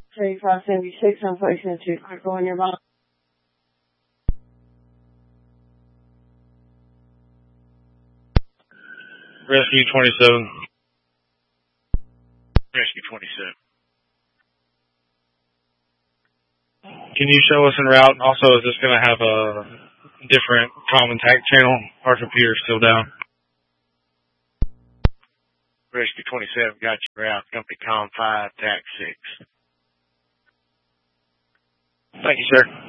3576, I'm placing a 2 critical on your bottom. Rescue 27. Rescue 27. Can you show us en route? And also, is this going to have a different common TAC channel? Our computer's still down. Rescue 27, got you route. Company Com 5, TAC 6. Thank you, sir.